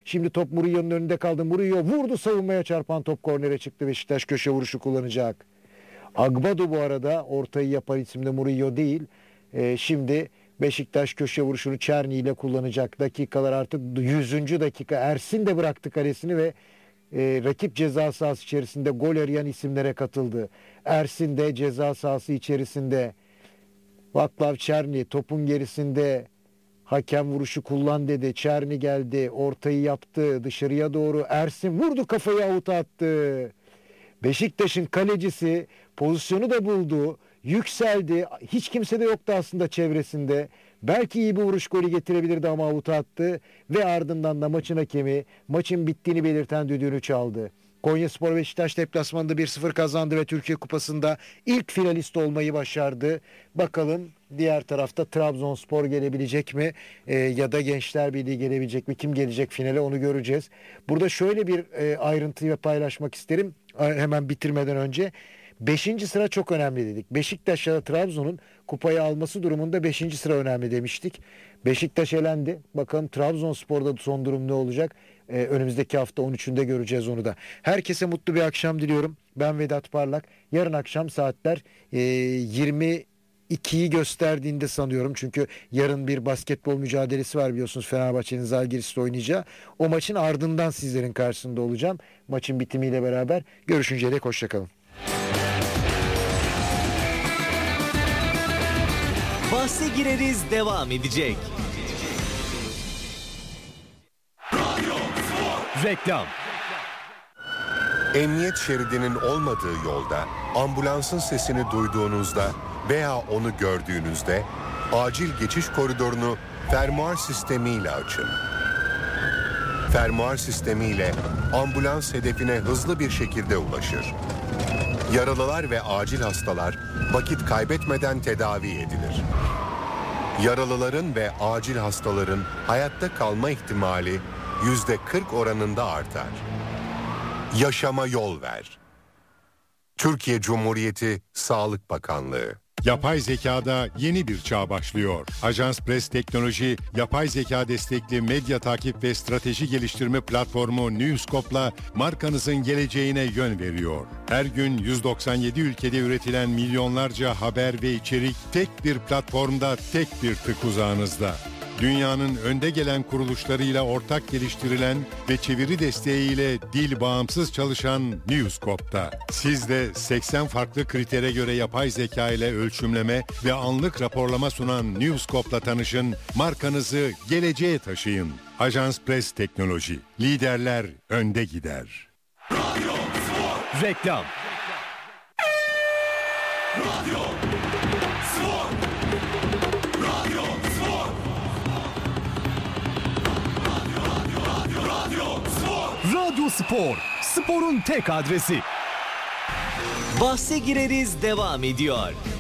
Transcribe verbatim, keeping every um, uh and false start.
Şimdi top Murillo'nun önünde kaldı. Murillo vurdu, savunmaya çarpan top kornere çıktı. Beşiktaş köşe vuruşu kullanacak. Agbado bu arada ortayı yapan isimde Murillo değil. Ee, şimdi Beşiktaş köşe vuruşunu Çerni ile kullanacak. Dakikalar artık yüzüncü dakika. Ersin de bıraktı kalesini ve e, rakip ceza sahası içerisinde gol arayan isimlere katıldı. Ersin de ceza sahası içerisinde. Vaklav Çerni topun gerisinde. Hakem vuruşu kullan dedi. Çerni geldi. Ortayı yaptı. Dışarıya doğru Ersin vurdu, kafayı avuta attı. Beşiktaş'ın kalecisi pozisyonu da buldu. Yükseldi. Hiç kimse de yoktu aslında çevresinde. Belki iyi bir vuruş golü getirebilirdi ama avuta attı. Ve ardından da maçın hakemi maçın bittiğini belirten düdüğünü çaldı. Konyaspor Beşiktaş deplasmanında bir sıfır kazandı ve Türkiye Kupası'nda ilk finalist olmayı başardı. Bakalım diğer tarafta Trabzonspor gelebilecek mi e, ya da Gençler Birliği gelebilecek mi? Kim gelecek finale, onu göreceğiz. Burada şöyle bir e, ayrıntıyı paylaşmak isterim hemen bitirmeden önce. Beşinci sıra çok önemli dedik. Beşiktaş ya da Trabzon'un kupayı alması durumunda beşinci sıra önemli demiştik. Beşiktaş elendi. Bakalım Trabzonspor'da son durum ne olacak? Ee, önümüzdeki hafta on üçünde göreceğiz onu da. Herkese mutlu bir akşam diliyorum. Ben Vedat Parlak. Yarın akşam saatler e, yirmi ikiyi gösterdiğinde sanıyorum. Çünkü yarın bir basketbol mücadelesi var biliyorsunuz. Fenerbahçe'nin Zalgiris'te oynayacağı. O maçın ardından sizlerin karşısında olacağım. Maçın bitimiyle beraber. Görüşünceye dek hoşçakalın. Bahse gireriz devam edecek. Reklam. Emniyet şeridinin olmadığı yolda ambulansın sesini duyduğunuzda veya onu gördüğünüzde acil geçiş koridorunu fermuar sistemiyle açın. Fermuar sistemiyle ambulans hedefine hızlı bir şekilde ulaşır. Yaralılar ve acil hastalar vakit kaybetmeden tedavi edilir. Yaralıların ve acil hastaların hayatta kalma ihtimali yüzde kırk oranında artar. Yaşama yol ver. Türkiye Cumhuriyeti Sağlık Bakanlığı. Yapay zekada yeni bir çağ başlıyor. Ajans Press Teknoloji, yapay zeka destekli medya takip ve strateji geliştirme platformu Newscope'la markanızın geleceğine yön veriyor. Her gün yüz doksan yedi ülkede üretilen milyonlarca haber ve içerik tek bir platformda, tek bir tık uzağınızda. Dünyanın önde gelen kuruluşlarıyla ortak geliştirilen ve çeviri desteğiyle dil bağımsız çalışan Newscope'da. Siz de seksen farklı kritere göre yapay zeka ile ölçümleme ve anlık raporlama sunan Newscope'la tanışın, markanızı geleceğe taşıyın. Ajans Press Teknoloji, liderler önde gider. Radyo Spor. Reklam. Radyo Spor. Radyo Spor. Radyo Spor, sporun tek adresi. Bahse gireriz devam ediyor.